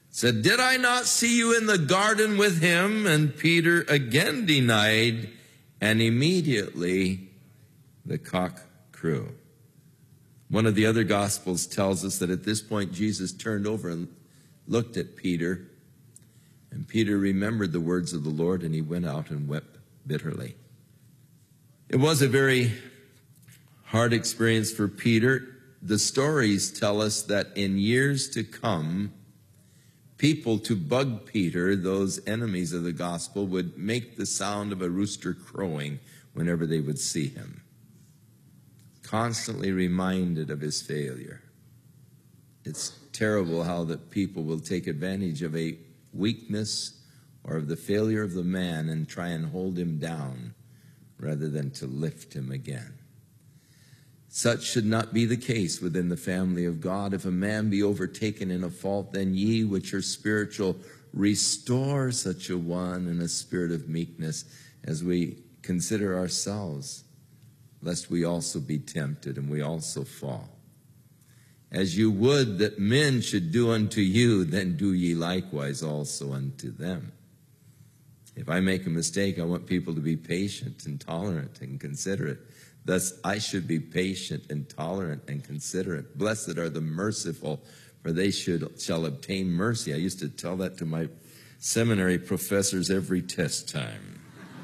said, "Did I not see you in the garden with him?" And Peter again denied, and immediately the cock crew. One of the other Gospels tells us that at this point Jesus turned over and looked at Peter, and Peter remembered the words of the Lord, and he went out and wept bitterly. It was a very hard experience for Peter. The stories tell us that in years to come, people to bug Peter, those enemies of the gospel, would make the sound of a rooster crowing whenever they would see him, constantly reminded of his failure. It's terrible how that people will take advantage of a weakness or of the failure of the man and try and hold him down rather than to lift him again. Such should not be the case within the family of God. If a man be overtaken in a fault, then ye which are spiritual, restore such a one in a spirit of meekness, as we consider ourselves, lest we also be tempted and we also fall. As you would that men should do unto you, then do ye likewise also unto them. If I make a mistake, I want people to be patient and tolerant and considerate. Thus, I should be patient and tolerant and considerate. Blessed are the merciful, for they shall obtain mercy. I used to tell that to my seminary professors every test time.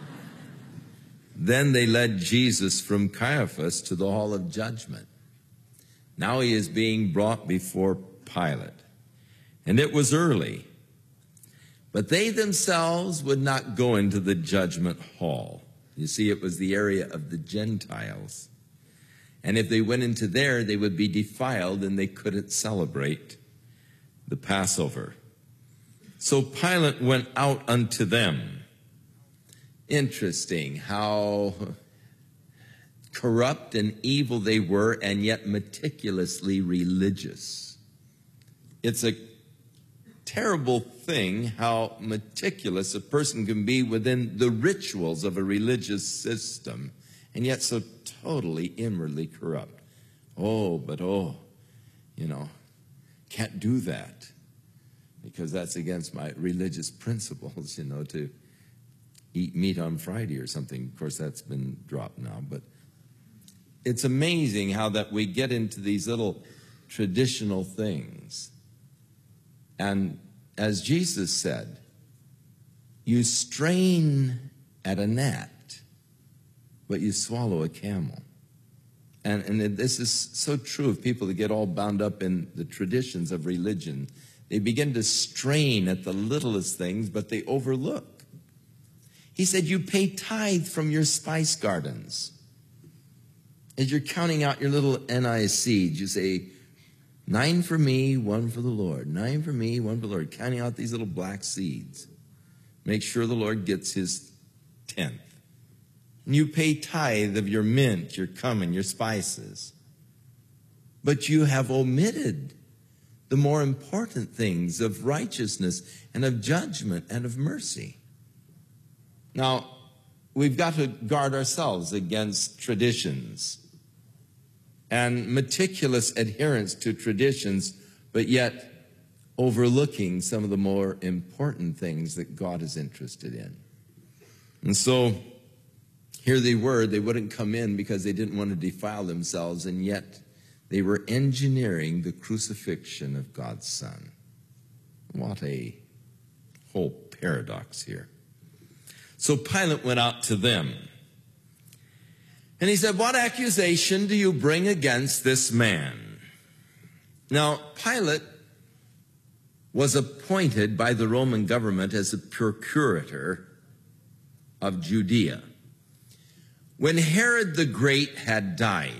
Then they led Jesus from Caiaphas to the hall of judgment. Now he is being brought before Pilate. And it was early. But they themselves would not go into the judgment hall. You see, it was the area of the Gentiles. And if they went into there, they would be defiled and they couldn't celebrate the Passover. So Pilate went out unto them. Interesting how corrupt and evil they were, and yet meticulously religious. It's a terrible thing how meticulous a person can be within the rituals of a religious system, and yet so totally inwardly corrupt. Can't do that because that's against my religious principles, to eat meat on Friday or something. Of course, that's been dropped now, but it's amazing how that we get into these little traditional things. And as Jesus said, you strain at a gnat, but you swallow a camel. And this is so true of people that get all bound up in the traditions of religion. They begin to strain at the littlest things, but they overlook. He said, you pay tithe from your spice gardens. As you're counting out your little anise seeds, you say, 9 for me, 1 for the Lord. 9 for me, 1 for the Lord. Counting out these little black seeds. Make sure the Lord gets his 10th. And you pay tithe of your mint, your cumin, your spices. But you have omitted the more important things of righteousness and of judgment and of mercy. Now, we've got to guard ourselves against traditions and meticulous adherence to traditions, but yet overlooking some of the more important things that God is interested in. And so here they were. They wouldn't come in because they didn't want to defile themselves, and yet they were engineering the crucifixion of God's Son. What a whole paradox here. So Pilate went out to them. And he said, what accusation do you bring against this man? Now, Pilate was appointed by the Roman government as a procurator of Judea. When Herod the Great had died,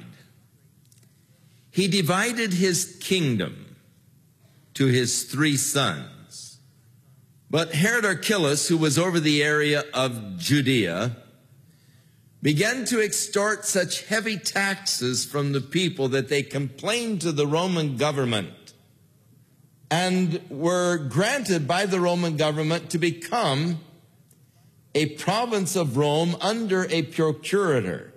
he divided his kingdom to his 3 sons. But Herod Archelaus, who was over the area of Judea, began to extort such heavy taxes from the people that they complained to the Roman government and were granted by the Roman government to become a province of Rome under a procurator.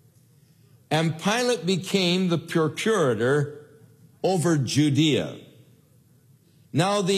And Pilate became the procurator over Judea. Now the